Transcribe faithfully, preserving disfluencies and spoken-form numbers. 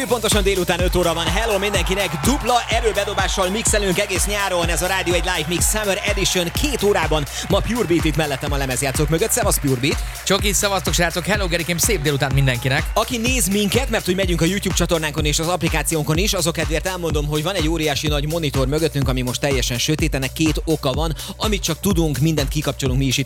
Pontosan délután öt óra van. Hello mindenkinek, dupla erőbedobással mixelünk egész nyáron. Ez a Rádió egy Live Mix Summer Edition két órában. Ma Pure Beat itt mellettem a lemezjátszók mögött. Szevasz Pure Beat. Csoki, szevasztok srácok, hello Gerikém, szép délután mindenkinek. Aki néz minket, mert hogy megyünk a YouTube csatornánkon és az applikációnkon is, azok kedvéért elmondom, hogy van egy óriási nagy monitor mögöttünk, ami most teljesen sötét, ennek két oka van, amit csak tudunk, mindent kikapcsolunk mi is itt